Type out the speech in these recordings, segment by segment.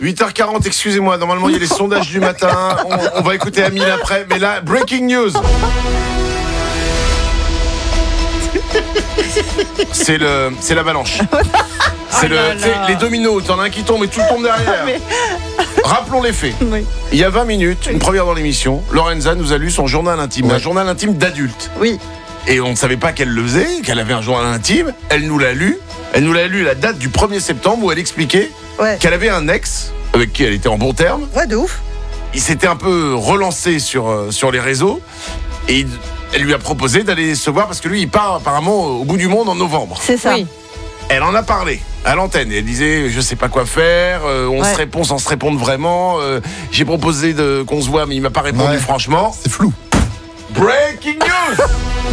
8h40, excusez-moi, normalement il y a les sondages du matin, on va écouter Amine après, mais là, breaking news. C'est l'avalanche. C'est les dominos, t'en as un qui tombe et tout tombe derrière. Rappelons les faits. Oui. Il y a 20 minutes, une première dans l'émission, Lorenza nous a lu son journal intime, un journal intime d'adulte. Oui. Et on ne savait pas qu'elle le faisait, qu'elle avait un journal intime. Elle nous l'a lu. Elle nous l'a lu la date du 1er septembre où elle expliquait qu'elle avait un ex avec qui elle était en bon terme. Ouais, de ouf. Il s'était un peu relancé sur les réseaux et elle lui a proposé d'aller se voir parce que lui, il part apparemment au bout du monde en novembre. C'est ça. Oui. Elle en a parlé à l'antenne. Elle disait, je sais pas quoi faire, on se répond sans se répondre vraiment. J'ai proposé qu'on se voit, mais il m'a pas répondu franchement. C'est flou. Breaking news.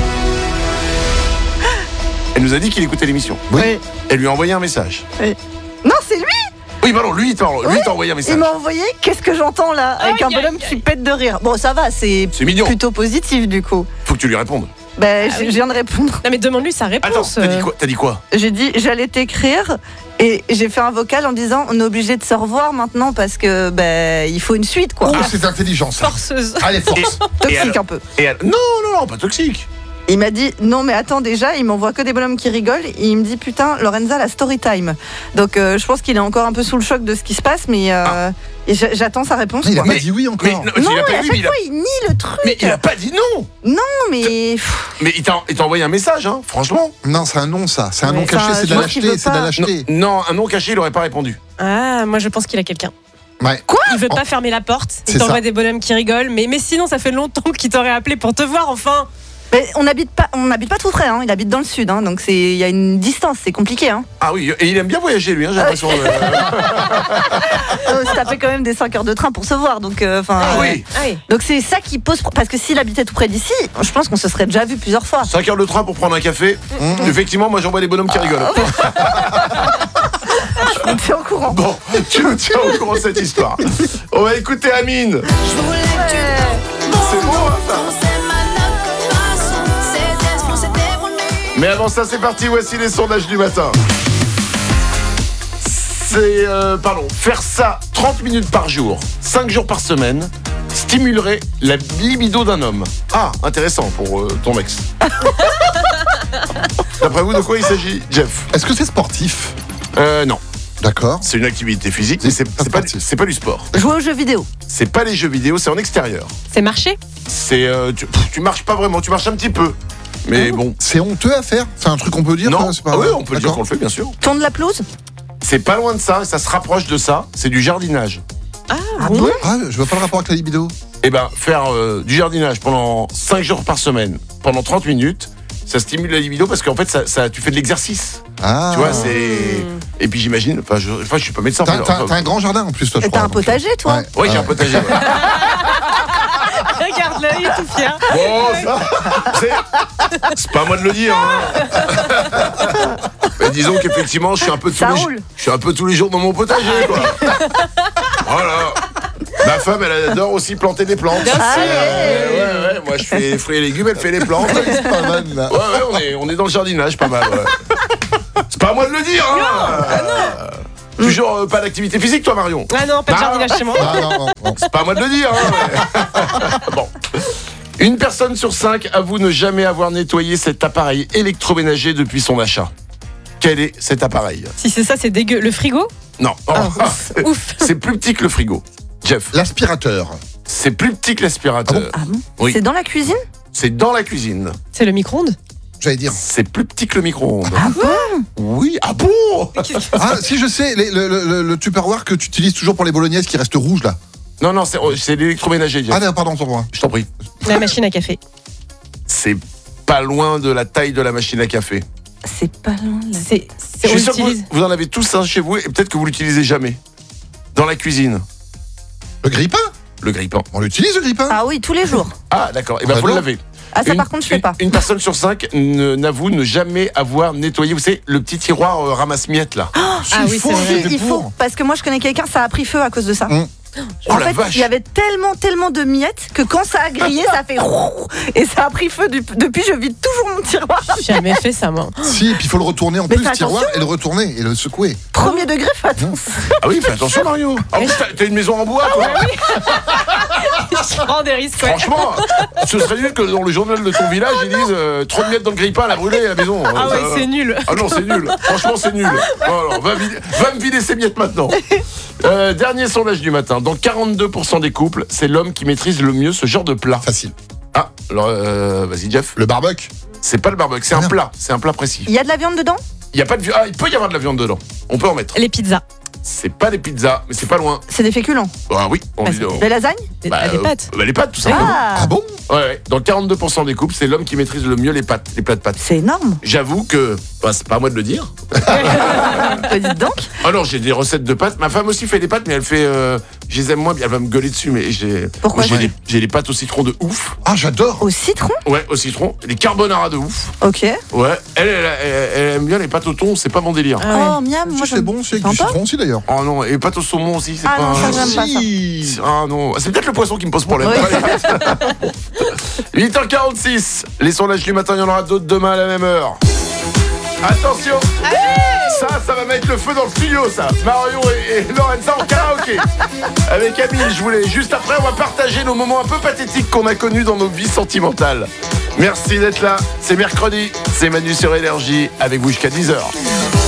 Elle nous a dit qu'il écoutait l'émission. Oui. Elle lui a envoyé un message. Oui. Non, c'est lui. Oui, pardon, lui, il t'a envoyé un message. Il m'a envoyé, qu'est-ce que j'entends là, avec un bonhomme qui pète de rire. Bon, ça va, c'est mignon. Plutôt positif du coup. Faut que tu lui répondes. Je viens de répondre. Non mais demande-lui sa réponse. Attends, t'as dit quoi? J'ai dit, j'allais t'écrire et j'ai fait un vocal en disant, on est obligé de se revoir maintenant parce que il faut une suite quoi. Oh, c'est intelligent ça. Forceuse. Allez, force. Toxique un peu. Non, pas toxique. Il m'a dit non mais attends déjà, il m'envoie que des bonhommes qui rigolent et il me dit putain Lorenza la story time. Donc je pense qu'il est encore un peu sous le choc de ce qui se passe mais j'attends sa réponse. Il a pas dit oui encore. Non, à chaque fois il nie le truc. Mais il a pas dit non. Non mais. Mais il t'a envoyé un message franchement. Non c'est un nom ça, c'est un nom caché, c'est de la lâcheté, Non, un nom caché il aurait pas répondu. Ah moi je pense qu'il a quelqu'un. Ouais. Quoi? Il veut pas fermer la porte, il t'envoie des bonhommes qui rigolent, mais sinon ça fait longtemps qu'il t'aurait appelé pour te voir enfin. Mais on n'habite pas tout près, il habite dans le sud, donc il y a une distance, c'est compliqué. Ah oui, et il aime bien voyager lui, j'ai l'impression. Ça fait quand même des 5 heures de train pour se voir, donc oui. Donc c'est ça qui pose, parce que s'il habitait tout près d'ici, je pense qu'on se serait déjà vu plusieurs fois. 5 heures de train pour prendre un café. Effectivement, moi j'envoie des bonhommes qui rigolent. Je me tiens au courant. Bon, tu me tiens au courant de cette histoire. On va écouter Amine. C'est bon ça. Mais avant ça, c'est parti, voici les sondages du matin. C'est, faire ça 30 minutes par jour, 5 jours par semaine, stimulerait la libido d'un homme. Ah, intéressant pour ton ex. D'après vous, de quoi il s'agit, Jeff? Est-ce que c'est sportif? Non. D'accord. C'est une activité physique, mais c'est pas du sport. Jouer aux jeux vidéo. C'est pas les jeux vidéo, c'est en extérieur. C'est marcher? C'est, tu marches pas vraiment, tu marches un petit peu. Mais bon. C'est honteux à faire? C'est un truc qu'on peut dire? Non, c'est pas... oui, on peut dire qu'on le fait, bien sûr. Tourne la pelouse? C'est pas loin de ça, ça se rapproche de ça, c'est du jardinage. Ah bon? Ah, je vois pas le rapport avec la libido. Eh ben, faire du jardinage pendant 5 jours par semaine, pendant 30 minutes, ça stimule la libido parce qu'en fait, ça, tu fais de l'exercice. Ah. Tu vois, c'est... Et puis j'imagine, je suis pas médecin. T'as un grand jardin en plus, toi, je crois. T'as un potager, toi? Ouais, j'ai un potager. Ouais. Regarde-le, il est tout fier. Bon, ça, c'est pas à moi de le dire. Mais disons qu'effectivement, je suis un peu tous les jours dans mon potager, quoi. Voilà. Ma femme, elle adore aussi planter des plantes. Ouais. Moi, je fais les fruits et légumes, elle fait les plantes. C'est pas mal, là. Ouais, on est dans le jardinage, pas mal, ouais. C'est pas à moi de le dire, Toujours pas d'activité physique, toi, Marion? Ah non, pas de jardinage chez moi. Non. C'est pas à moi de le dire, Bon. Une personne sur 5 avoue ne jamais avoir nettoyé cet appareil électroménager depuis son achat. Quel est cet appareil? Si c'est ça, c'est dégueu. Le frigo? Non. Ouf. C'est plus petit que le frigo. Jeff? L'aspirateur. C'est plus petit que l'aspirateur. Ah bon? Oui. C'est dans la cuisine? C'est dans la cuisine. C'est le micro-ondes? J'allais dire. C'est plus petit que le micro-ondes. Ah bon? Oui, ah bon? Ah, si je sais, le Tupperware que tu utilises toujours pour les bolognaises qui restent rouges, là. Non, c'est l'électroménager, Jeff. Ah, non, pardon, pour moi. Je t'en prie. La machine à café. C'est pas loin de la taille de la machine à café. C'est pas loin de la... Je suis sûr que vous en avez tous un chez vous et peut-être que vous l'utilisez jamais. Dans la cuisine. Le grille-pain? Le grille-pain. On l'utilise, le grille-pain? Ah oui, tous les jours. Ah, d'accord. Et ben, faut le laver. Ah, ça, par contre, je fais pas. Une personne sur 5 n'avoue ne jamais avoir nettoyé, vous savez, le petit tiroir ramasse-miettes, là. Ah oui, c'est vrai. Il faut, parce que moi, je connais quelqu'un, ça a pris feu à cause de ça. Oh En la fait, vache. il y avait tellement de miettes que quand ça a grillé, ça fait et ça a pris feu. Depuis, je vide toujours mon tiroir. J'ai jamais fait ça, moi. Si, puis il faut le retourner en Mais plus, fais le tiroir, attention. et le retourner, et le secouer. Premier degré, fais attention. Ah oui, fais attention, Mario. En plus, t'as une maison en bois, toi. Je prends des risques. Ouais. Franchement, ce serait nul que dans le journal de ton village, ils disent 3 miettes dans le grille-pain, elle a brûlé la maison. Ah ouais, c'est nul. Ah non, c'est nul. Franchement, c'est nul. Alors, va me vider ces miettes maintenant. Dernier sondage du matin. Dans 42% des couples, c'est l'homme qui maîtrise le mieux ce genre de plat. Facile. Ah, alors, vas-y, Jeff. Le barbecue. C'est pas le barbecue, c'est un plat. C'est un plat précis. Il y a de la viande dedans? Il y a pas de Ah, il peut y avoir de la viande dedans. On peut en mettre. Les pizzas. C'est pas des pizzas, mais c'est pas loin. C'est des féculents. Ah oui, on dit. Des lasagnes? Des pâtes. Les pâtes, tout simplement. Ah bon? Ouais. Dans 42% des couples, c'est l'homme qui maîtrise le mieux les plats de pâtes. C'est énorme. J'avoue que, c'est pas à moi de le dire. Dites donc. Alors j'ai des recettes de pâtes. Ma femme aussi fait des pâtes, mais elle fait. Je les aime moins bien. Elle va me gueuler dessus, mais Pourquoi? j'ai des pâtes au citron de ouf. Ah, j'adore. Au citron? Ouais, au citron. Les carbonara de ouf. Ok. Ouais. Elle aime bien les pâtes au thon. C'est pas mon délire. Oh, miam. Si, Moi, c'est bon, c'est avec du Sympa. citron aussi d'ailleurs. Oh non, et pâtes au saumon aussi. C'est Ah pas. non, ça, j'aime pas ça. Si. Ah non, c'est peut-être le poisson qui me pose problème. Oui. 8h46. Les sondages du matin, il y en aura d'autres demain à la même heure. Attention. Ça va mettre le feu dans le studio, ça. Marion et Lorenza en karaoké. Avec Amine, juste après, on va partager nos moments un peu pathétiques qu'on a connus dans nos vies sentimentales. Merci d'être là. C'est mercredi. C'est Manu sur Énergie avec vous jusqu'à 10h.